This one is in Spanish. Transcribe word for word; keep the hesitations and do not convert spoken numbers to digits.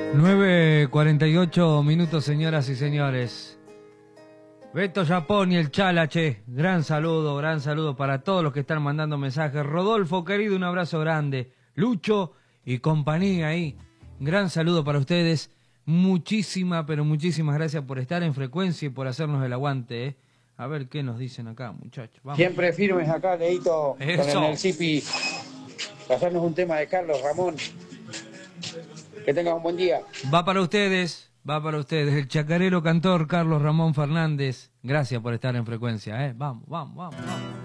nueve cuarenta y ocho minutos, señoras y señores. Beto Japón y el Chalache, gran saludo, gran saludo para todos los que están mandando mensajes. Rodolfo, querido, un abrazo grande. Lucho y compañía ahí, gran saludo para ustedes. Muchísimas, pero muchísimas gracias por estar en frecuencia y por hacernos el aguante, ¿eh? A ver qué nos dicen acá, muchachos. Vamos. Siempre firmes acá, Leito, Eso. con el Zipi. Pasarnos un tema de Carlos Ramón. Que tengas un buen día. Va para ustedes, va para ustedes. El chacarero cantor Carlos Ramón Fernández. Gracias por estar en frecuencia, ¿eh? Vamos, vamos, vamos, vamos.